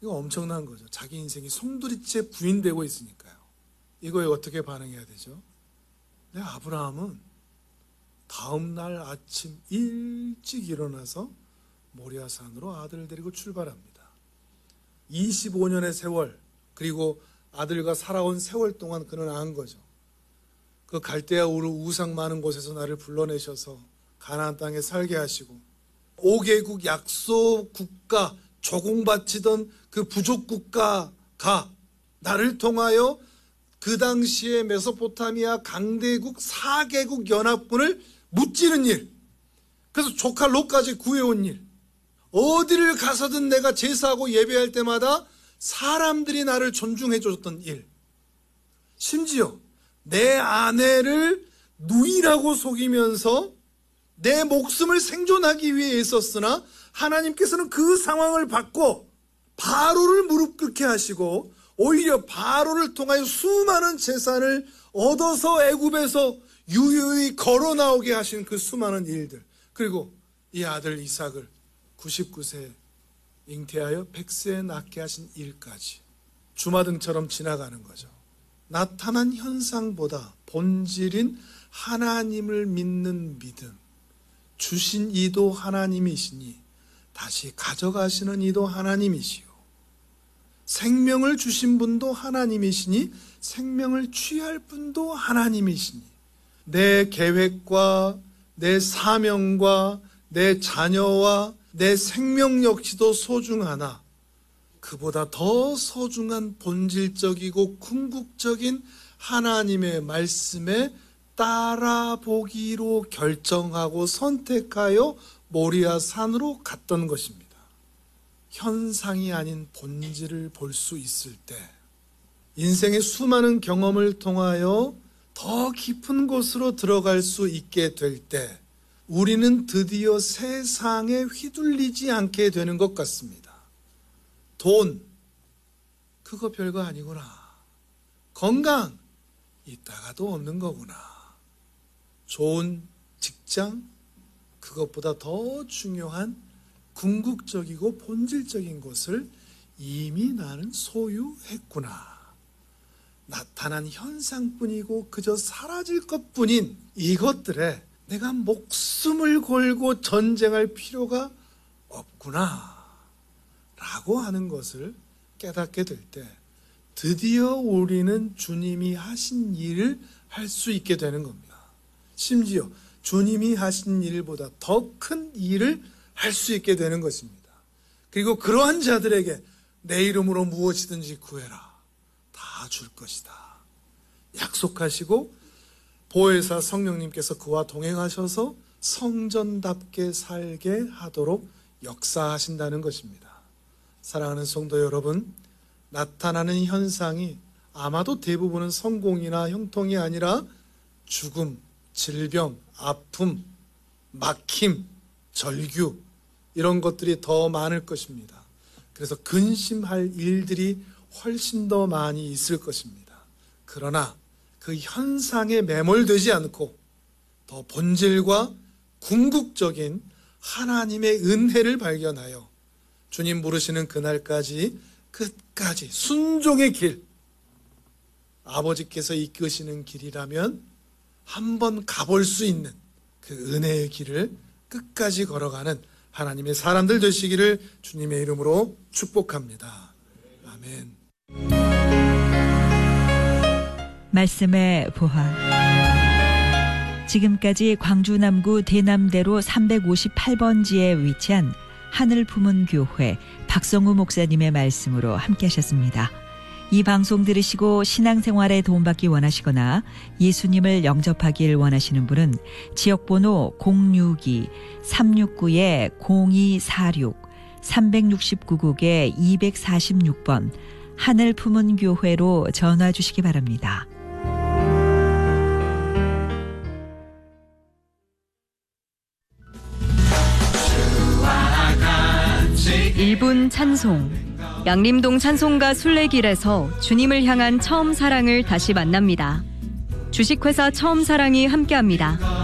이거 엄청난 거죠. 자기 인생이 송두리째 부인되고 있으니까요. 이거에 어떻게 반응해야 되죠? 네, 아브라함은 다음 날 아침 일찍 일어나서 모리아산으로 아들을 데리고 출발합니다. 25년의 세월, 그리고 아들과 살아온 세월 동안 그는 안 거죠. 그 갈대아 우르 우상 많은 곳에서 나를 불러내셔서 가나안 땅에 살게 하시고 5개국 약소 국가 조공바치던 그 부족 국가가 나를 통하여 그 당시에 메소포타미아 강대국 4개국 연합군을 무찌른 일, 그래서 조카 롯까지 구해온 일, 어디를 가서든 내가 제사하고 예배할 때마다 사람들이 나를 존중해 줬던 일, 심지어 내 아내를 누이라고 속이면서 내 목숨을 생존하기 위해 애썼으나 하나님께서는 그 상황을 바꿔 바로를 무릎 꿇게 하시고 오히려 바로를 통하여 수많은 재산을 얻어서 애굽에서 유유히 걸어 나오게 하신 그 수많은 일들, 그리고 이 아들 이삭을 99세에 잉태하여 100세에 낳게 하신 일까지 주마등처럼 지나가는 거죠. 나타난 현상보다 본질인 하나님을 믿는 믿음, 주신 이도 하나님이시니 다시 가져가시는 이도 하나님이시오, 생명을 주신 분도 하나님이시니 생명을 취할 분도 하나님이시니 내 계획과 내 사명과 내 자녀와 내 생명 역시도 소중하나 그보다 더 소중한 본질적이고 궁극적인 하나님의 말씀에 따라보기로 결정하고 선택하여 모리아 산으로 갔던 것입니다. 현상이 아닌 본질을 볼 수 있을 때, 인생의 수많은 경험을 통하여 더 깊은 곳으로 들어갈 수 있게 될 때, 우리는 드디어 세상에 휘둘리지 않게 되는 것 같습니다. 돈, 그거 별거 아니구나. 건강, 이따가도 없는 거구나. 좋은 직장, 그것보다 더 중요한 궁극적이고 본질적인 것을 이미 나는 소유했구나. 나타난 현상뿐이고 그저 사라질 것뿐인 이것들에 내가 목숨을 걸고 전쟁할 필요가 없구나 라고 하는 것을 깨닫게 될 때 드디어 우리는 주님이 하신 일을 할 수 있게 되는 겁니다. 심지어 주님이 하신 일보다 더 큰 일을 할 수 있게 되는 것입니다. 그리고 그러한 자들에게 내 이름으로 무엇이든지 구해라, 다 줄 것이다 약속하시고 보혜사 성령님께서 그와 동행하셔서 성전답게 살게 하도록 역사하신다는 것입니다. 사랑하는 성도 여러분, 나타나는 현상이 아마도 대부분은 성공이나 형통이 아니라 죽음, 질병, 아픔, 막힘, 절규, 이런 것들이 더 많을 것입니다. 그래서 근심할 일들이 훨씬 더 많이 있을 것입니다. 그러나 그 현상에 매몰되지 않고 더 본질과 궁극적인 하나님의 은혜를 발견하여 주님 부르시는 그날까지 끝까지 순종의 길, 아버지께서 이끄시는 길이라면 한번 가볼 수 있는 그 은혜의 길을 끝까지 걸어가는 하나님의 사람들 되시기를 주님의 이름으로 축복합니다. 아멘. 말씀의 보화. 지금까지 광주 남구 대남대로 358번지에 위치한 하늘 품은 교회 박성우 목사님의 말씀으로 함께 하셨습니다. 이 방송 들으시고 신앙생활에 도움받기 원하시거나 예수님을 영접하길 원하시는 분은 지역번호 062-369-0246 369국에 246번 하늘 품은 교회로 전화 주시기 바랍니다. 일분 찬송. 양림동 찬송가 순례길에서 주님을 향한 처음 사랑을 다시 만납니다. 주식회사 처음 사랑이 함께합니다.